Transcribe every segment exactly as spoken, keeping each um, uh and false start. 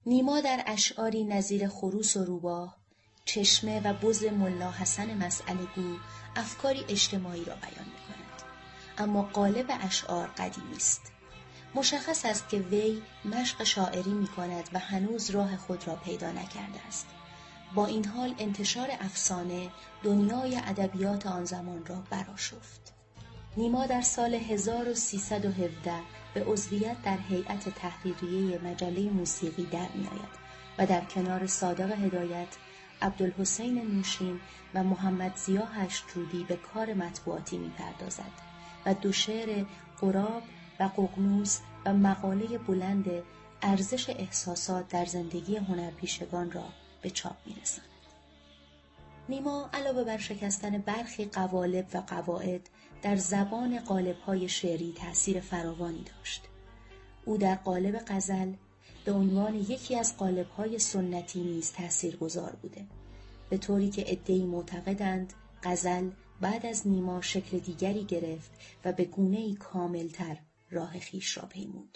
نیما در اشعاری نظیر خروس و روباه، چشمه و بز ملا حسن مسئله‌گو افکاری اجتماعی را بیان می‌کند، اما قالب اشعار قدیمی است. مشخص است که وی مشق شاعری می‌کند و هنوز راه خود را پیدا نکرده است. با این حال انتشار افسانه دنیای ادبیات آن زمان را برآشفت. نیما در سال هزار و سیصد و هفده به عضویت در هیئت تحریریه مجله موسیقی در می‌آید و در کنار صادق هدایت، عبدالحسین نوشین و محمد ضیا هشترودی به کار مطبوعاتی می‌پردازد و دو شعر غراب و ققنوس و مقاله بلند ارزش احساسات در زندگی هنرپیشگان را به چاپ می‌رساند. نیما علاوه بر شکستن برخی قوالب و قواعد در زبان قالب‌های شعری تأثیر فراوانی داشت. او در قالب غزل به عنوان یکی از قالب‌های سنتی نیز تأثیرگذار بوده، به طوری که عده‌ای معتقدند غزل بعد از نیما شکل دیگری گرفت و به گونه‌ای کاملتر راه خویش را پیمود.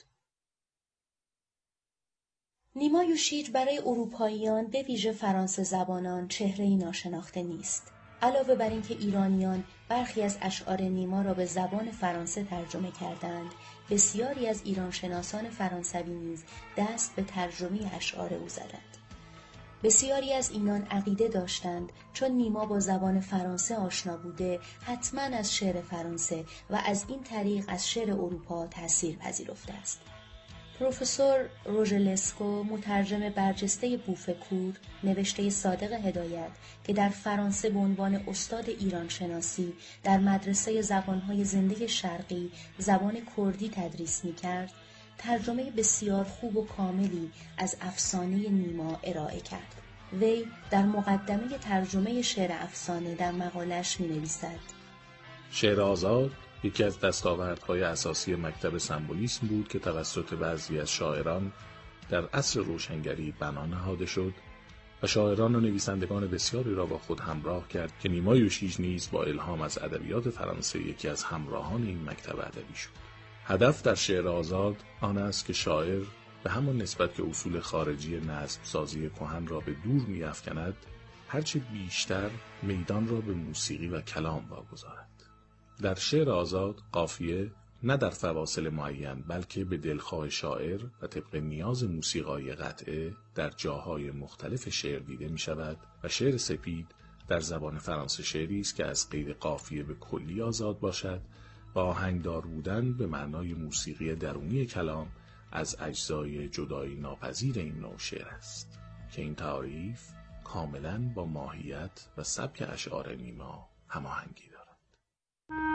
نیما یوشیج برای اروپاییان به ویژه فرانسه زبانان چهره‌ای ناشناخته نیست. علاوه بر اینکه ایرانیان برخی از اشعار نیما را به زبان فرانسه ترجمه کردند، بسیاری از ایرانشناسان فرانسوی نیز دست به ترجمه اشعار او زدند. بسیاری از اینان عقیده داشتند چون نیما با زبان فرانسه آشنا بوده، حتما از شعر فرانسه و از این طریق از شعر اروپا تأثیر پذیرفته است. پروفسور روژلسکو، مترجم برجسته بوفکور، نوشته صادق هدایت که در فرانسه به عنوان استاد ایران شناسی در مدرسه زبانهای زنده شرقی زبان کردی تدریس می‌کرد، ترجمه بسیار خوب و کاملی از افسانه نیما ارائه کرد. وی در مقدمه ترجمه شعر افسانه در مقاله‌اش می‌نویسد: شعر آزاد یکی از دستاوردهای اساسی مکتب سمبولیسم بود که توسط بعضی از شاعران در عصر روشنگری بنا نهاده شد و شاعران و نویسندگان بسیاری را با خود همراه کرد که نیما یوشیج نیز با الهام از ادبیات فرانسه یکی از همراهان این مکتب ادبی شد. هدف در شعر آزاد آن است که شاعر به همان نسبت که اصول خارجی نظم سازی کهن را به دور می‌افکند، هرچه بیشتر میدان را به موسیقی و کلام واگذارد. در شعر آزاد قافیه نه در فواصل معین بلکه به دلخواه شاعر و طبق نیاز موسیقای قطعه در جاهای مختلف شعر دیده می شود و شعر سپید در زبان فرانسه شعری است که از قید قافیه به کلی آزاد باشد و آهنگدار بودن به معنای موسیقی درونی کلام از اجزای جدایی ناپذیر این نوع شعر است که این تعریف کاملاً با ماهیت و سبک اشعار نیما هماهنگی دارد.